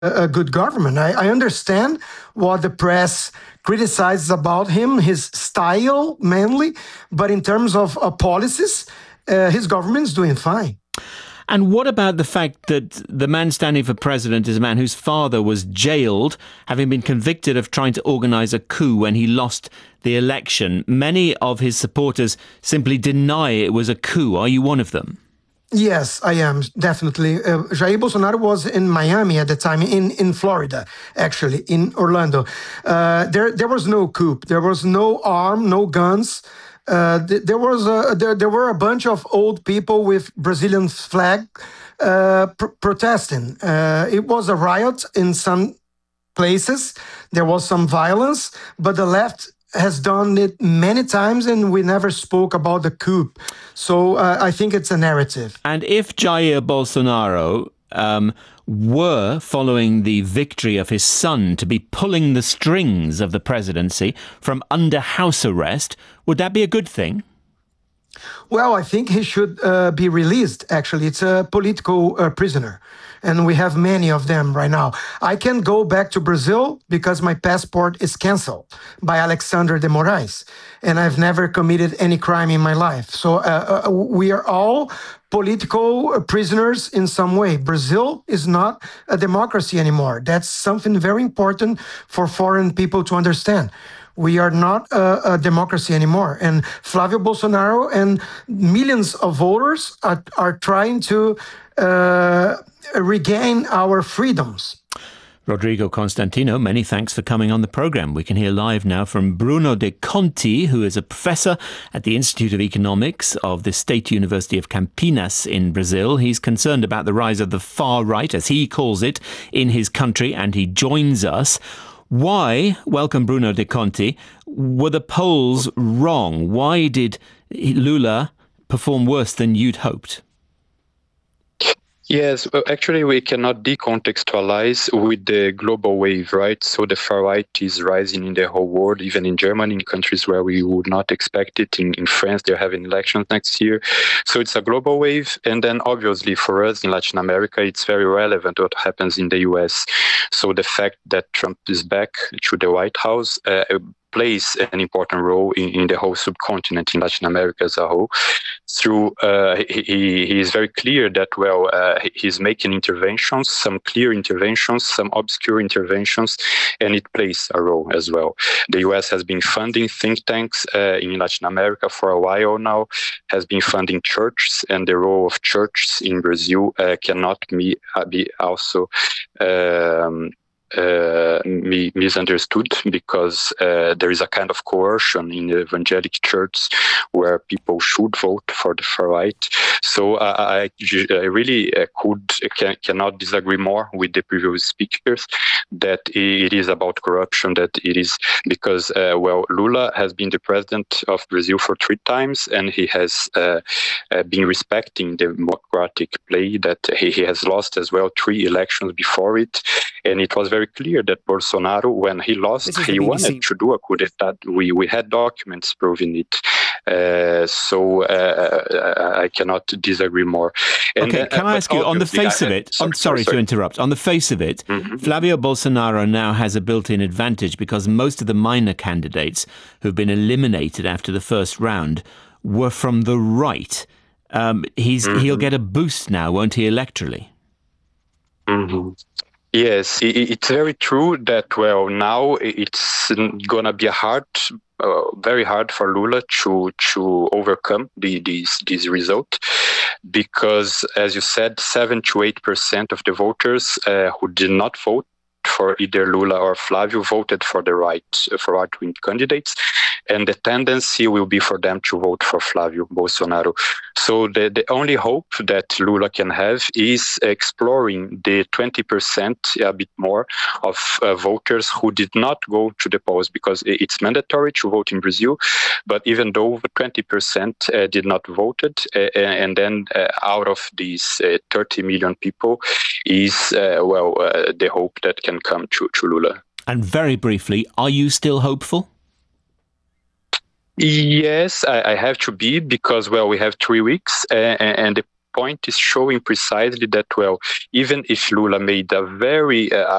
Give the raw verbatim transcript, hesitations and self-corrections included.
a good government. I, I understand what the press criticizes about him, his style mainly, but in terms of uh, policies, uh, his government is doing fine. And what about the fact that the man standing for president is a man whose father was jailed, having been convicted of trying to organise a coup when he lost the election? Many of his supporters simply deny it was a coup. Are you one of them? Yes, I am, definitely. Uh, Jair Bolsonaro was in Miami at the time, in, in Florida, actually, in Orlando. Uh, there, there was no coup. There was no arm, no guns. Uh, th- there was a, there, there were a bunch of old people with Brazilian flag uh, pr- protesting. Uh, it was a riot in some places. There was some violence, but the left has done it many times, and we never spoke about the coup. So uh, I think it's a narrative. And if Jair Bolsonaro um, were, following the victory of his son, to be pulling the strings of the presidency from under house arrest, would that be a good thing? Well, I think he should uh, be released, actually. It's a political uh, prisoner, and we have many of them right now. I can go back to Brazil because my passport is canceled by Alexandre de Moraes, and I've never committed any crime in my life. So uh, uh, we are all political prisoners in some way. Brazil is not a democracy anymore. That's something very important for foreign people to understand. We are not a, a democracy anymore. And Flavio Bolsonaro and millions of voters are, are trying to uh, regain our freedoms. Rodrigo Constantino, many thanks for coming on the programme. We can hear live now from Bruno De Conti, who is a professor at the Institute of Economics of the State University of Campinas in Brazil. He's concerned about the rise of the far right, as he calls it, in his country, and he joins us. Why, welcome Bruno De Conti, were the polls wrong? Why did Lula perform worse than you'd hoped? Yes, well, actually, we cannot decontextualize with the global wave, right? So the far right is rising in the whole world, even in Germany, in countries where we would not expect it. In, in France, they're having elections next year. So it's a global wave. And then obviously for us in Latin America, it's very relevant what happens in the U S. So the fact that Trump is back to the White House uh, plays an important role in, in the whole subcontinent, in Latin America as a whole. Through uh, he, he is very clear that, well, uh, he's making interventions, some clear interventions, some obscure interventions, and it plays a role as well. The U S has been funding think tanks uh, in Latin America for a while now, has been funding churches, and the role of churches in Brazil uh, cannot be, uh, be also um, Uh, mi- misunderstood because uh, there is a kind of coercion in the evangelic church where people should vote for the far right. So uh, I, I really uh, could can, cannot disagree more with the previous speakers that it is about corruption, that it is because, uh, well, Lula has been the president of Brazil for three times, and he has uh, uh, been respecting the democratic play, that he, he has lost as well three elections before it. And it was very clear that Bolsonaro, when he lost, he wanted to do a coup d'etat. We, we had documents proving it. Uh, so uh, I cannot disagree more. And okay, can uh, I ask you, on the face I, of it, sorry, I'm sorry, sorry to interrupt, on the face of it, mm-hmm. Flavio Bolsonaro now has a built-in advantage because most of the minor candidates who've been eliminated after the first round were from the right. Um, he's mm-hmm. He'll get a boost now, won't he, electorally? Mm-hmm. Yes, it's very true that, well, now it's going to be hard, uh, very hard for Lula to to overcome the, this, this result because, as you said, seven to eight percent of the voters uh, who did not vote for either Lula or Flavio voted for the right, for right-wing candidates. And the tendency will be for them to vote for Flavio Bolsonaro. So the, the only hope that Lula can have is exploring the twenty percent, a bit more, of uh, voters who did not go to the polls, because it's mandatory to vote in Brazil. But even though twenty percent uh, did not voted, uh, and then uh, out of these uh, thirty million people is, uh, well, uh, the hope that can come to, to Lula. And very briefly, are you still hopeful? Yes, I, I have to be because, well, we have three weeks uh, and the point is showing precisely that, well, even if Lula made a very uh,